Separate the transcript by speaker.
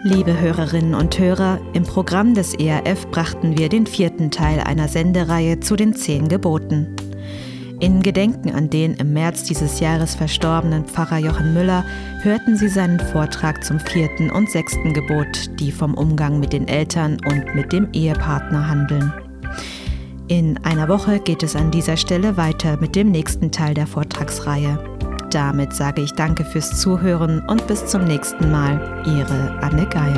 Speaker 1: Liebe Hörerinnen und Hörer, im Programm des ERF brachten wir den 4. Teil einer Sendereihe zu den 10 Geboten. In Gedenken an den im März dieses Jahres verstorbenen Pfarrer Jochen Müller hörten Sie seinen Vortrag zum 4. und 6. Gebot, die vom Umgang mit den Eltern und mit dem Ehepartner handeln. In einer Woche geht es an dieser Stelle weiter mit dem nächsten Teil der Vortragsreihe. Damit sage ich Danke fürs Zuhören und bis zum nächsten Mal. Ihre Anne Geier.